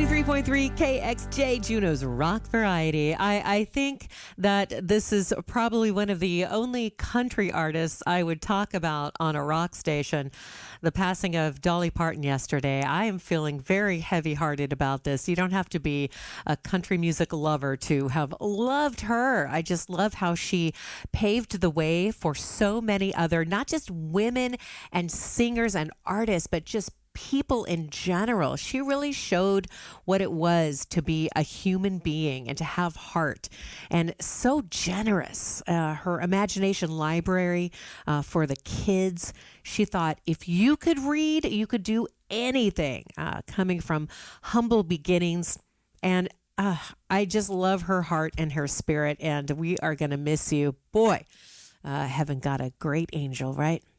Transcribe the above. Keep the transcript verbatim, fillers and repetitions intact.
ninety-three point three K X J, Juneau's Rock Variety. I, I think that this is probably one of the only country artists I would talk about on a rock station. The passing of Dolly Parton yesterday. I am feeling very heavy-hearted about this. You don't have to be a country music lover to have loved her. I just love how she paved the way for so many other, not just women and singers and artists, but just people in general. She really showed what it was to be a human being and to have heart, and so generous. Uh, her imagination library uh, for the kids. She thought if you could read, you could do anything, uh, coming from humble beginnings. And uh, I just love her heart and her spirit, and we are going to miss you. Boy, uh, heaven got a great angel, right?